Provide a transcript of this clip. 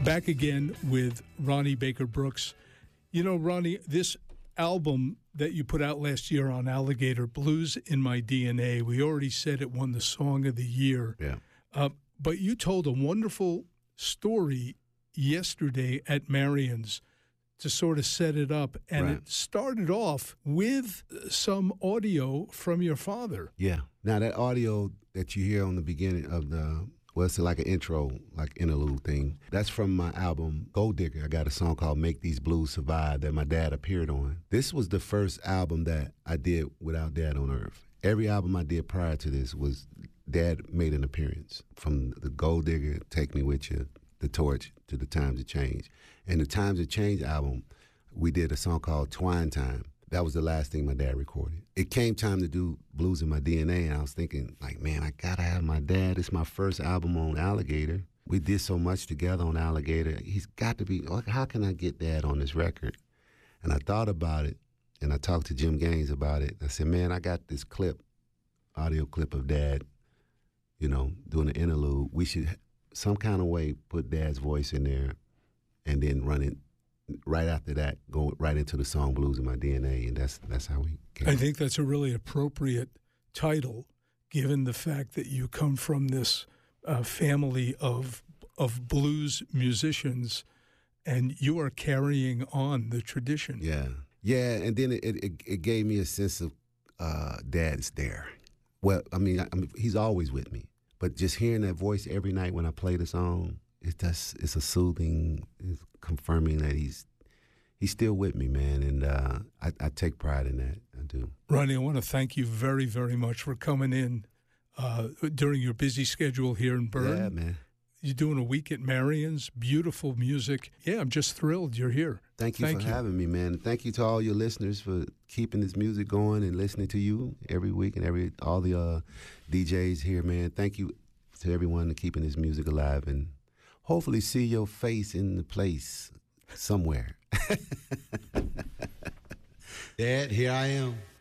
Back again with Ronnie Baker Brooks. You know, Ronnie, this album that you put out last year on Alligator, Blues in My DNA, we already said it won the Song of the Year. Yeah. But you told a wonderful story yesterday at Marion's to sort of set it up, and Right. it started off with some audio from your father. Yeah. Now, that audio that you hear on the beginning of it's like an intro, like interlude thing. That's from my album, Gold Digger. I got a song called Make These Blues Survive that my dad appeared on. This was the first album that I did without Dad on Earth. Every album I did prior to this was Dad made an appearance. From the Gold Digger, Take Me With You, The Torch, to The Times Have Changed. And the Times Have Changed album, we did a song called Twine Time. That was the last thing my dad recorded. It came time to do Blues in My DNA, and I was thinking, like, man, I gotta have my dad. It's my first album on Alligator. We did so much together on Alligator. He's got to be, how can I get Dad on this record? And I thought about it, and I talked to Jim Gaines about it. I said, man, I got this audio clip of Dad, doing an interlude. We should, some kind of way, put Dad's voice in there and then run it. Right after that, go right into the song Blues in My DNA, and that's how we came. I think that's a really appropriate title, given the fact that you come from this family of blues musicians, and you are carrying on the tradition. Yeah, and then it gave me a sense of Dad's there. Well, I mean, he's always with me, but just hearing that voice every night when I play the song, it's a soothing, it's confirming that he's still with me, man, and I take pride in that. I do. Ronnie, I want to thank you very, very much for coming in during your busy schedule here in Bern. Yeah, man. You're doing a week at Marion's, beautiful music. Yeah, I'm just thrilled you're here. Thank you for having me, man. Thank you to all your listeners for keeping this music going and listening to you every week, and all the DJs here, man. Thank you to everyone for keeping this music alive, and hopefully see your face in the place somewhere. Dad, here I am.